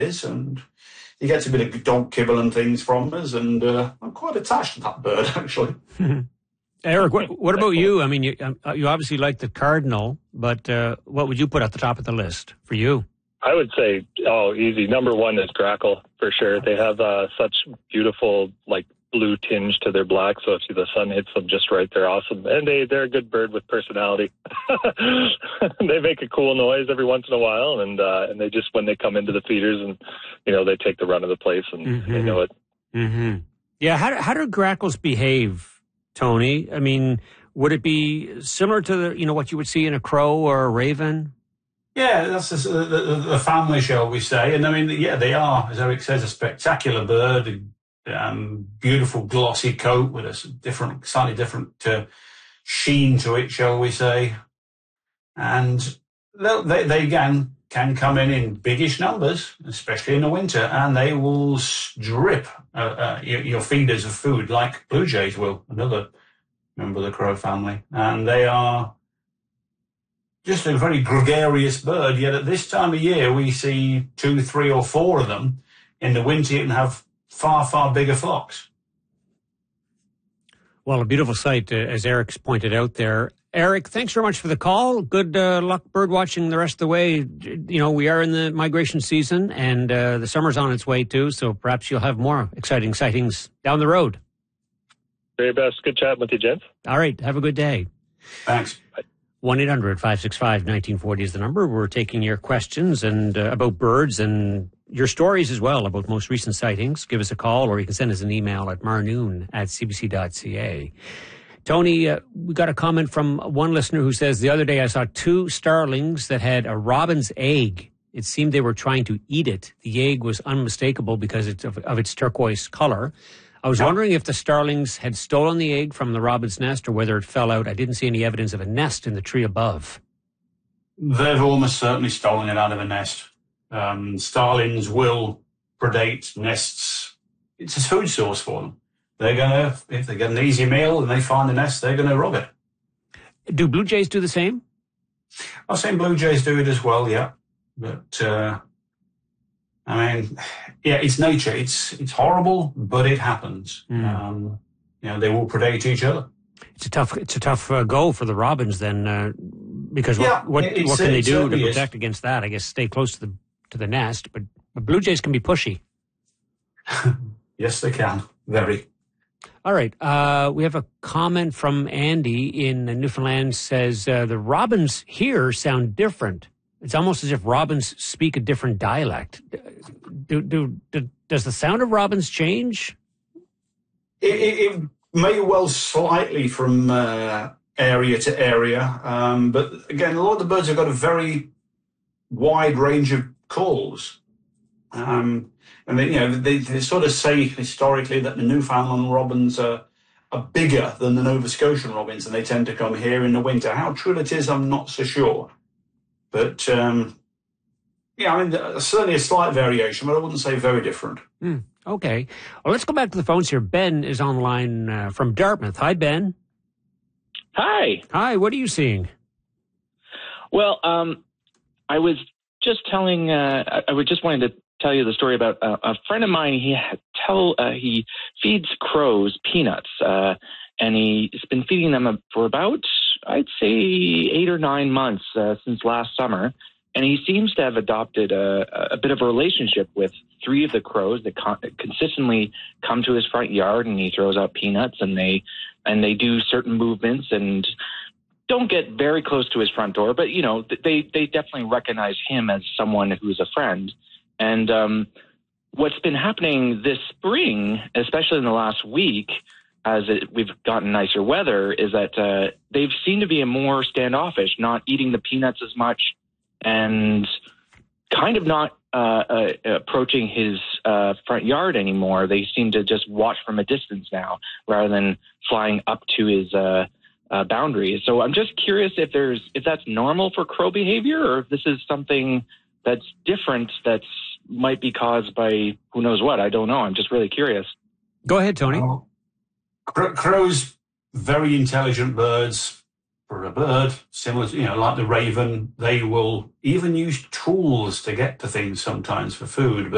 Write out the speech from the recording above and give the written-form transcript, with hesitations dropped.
and he gets a bit of dog kibble and things from us, and I'm quite attached to that bird, actually. Eric, what about you? I mean, you obviously like the cardinal, but what would you put at the top of the list for you? I would say, easy. Number one is grackle, for sure. They have such beautiful, blue tinge to their black, so if the sun hits them just right, they're awesome. And they're a good bird with personality. They make a cool noise every once in a while, and they just, when they come into the feeders, and they take the run of the place, and they know it. Mm-hmm. Yeah, how do grackles behave, Tony? I mean, would it be similar to what you would see in a crow or a raven? Yeah, that's the family, shall we say. And I mean, yeah, they are, as Eric says, a spectacular bird. Beautiful glossy coat with a slightly different sheen to it, shall we say. And they again can come in biggish numbers, especially in the winter, and they will strip your feeders of food like blue jays will, another member of the crow family. And they are just a very gregarious bird, yet at this time of year we see 2, 3 or 4 of them. In the winter you can have far, far bigger flocks. Well, a beautiful sight, as Eric's pointed out there. Eric, thanks very much for the call. Good luck bird watching the rest of the way. We are in the migration season, and the summer's on its way too, so perhaps you'll have more exciting sightings down the road. Very best. Good chatting with you, gents. All right. Have a good day. Thanks. Bye. 1-800-565-1940 is the number. We're taking your questions and about birds and your stories as well about most recent sightings. Give us a call, or you can send us an email at marnoon@cbc.ca. Tony, we got a comment from one listener who says, the other day I saw 2 starlings that had a robin's egg. It seemed they were trying to eat it. The egg was unmistakable because of its turquoise color. I was wondering if the starlings had stolen the egg from the robin's nest or whether it fell out. I didn't see any evidence of a nest in the tree above. They've almost certainly stolen it out of a nest. Starlings will predate nests. It's a food source for them. If they get an easy meal and they find a nest, they're going to rob it. Do blue jays do the same? I've seen blue jays do it as well, yeah. But, it's nature. It's horrible, but it happens. They will predate each other. It's a tough go for the robins then, because what can they do to protect against that? I guess stay close to the nest, but blue jays can be pushy. Yes, they can. Very. All right. We have a comment from Andy in Newfoundland. Says the robins here sound different. It's almost as if robins speak a different dialect. Does the sound of robins change? It may well slightly from area to area, but again, a lot of the birds have got a very wide range of calls. And they sort of say historically that the Newfoundland robins are bigger than the Nova Scotian robins, and they tend to come here in the winter. How true it is, I'm not so sure. But, certainly a slight variation, but I wouldn't say very different. Okay. Well, let's go back to the phones here. Ben is on the line from Dartmouth. Hi, Ben. Hi. Hi, what are you seeing? Well, I was just wanting to tell you the story about a friend of mine. He feeds crows peanuts, and he's been feeding them for about, I'd say, 8 or 9 months since last summer. And he seems to have adopted a bit of a relationship with 3 of the crows that consistently come to his front yard, and he throws out peanuts, and they do certain movements and don't get very close to his front door, but they definitely recognize him as someone who's a friend. And what's been happening this spring, especially in the last week, as we've gotten nicer weather, is that they've seemed to be more standoffish, not eating the peanuts as much, and kind of not approaching his front yard anymore. They seem to just watch from a distance now, rather than flying up to his boundaries. So I'm just curious if that's normal for crow behavior, or if this is something that's different that might be caused by who knows what. I don't know. I'm just really curious. Go ahead, Tony. Crows, very intelligent birds. For a bird, similar to, like the raven, they will even use tools to get to things sometimes for food. But